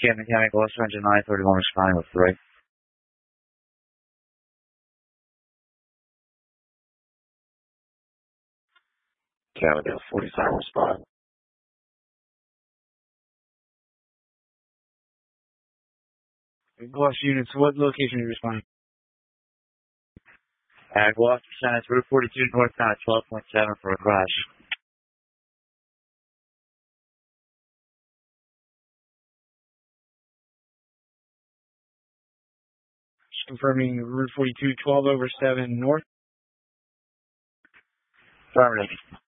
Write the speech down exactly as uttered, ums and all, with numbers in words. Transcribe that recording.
Camden County, Gloucester, engine nine thirty-one, responding with three. Cannondale forty-seven, respond. Gloucester units, what location are you responding? Uh, Gloucester Center, Route forty-two, northbound at twelve point seven for a crash. Just confirming Route forty-two, twelve over seven north. Affirmative.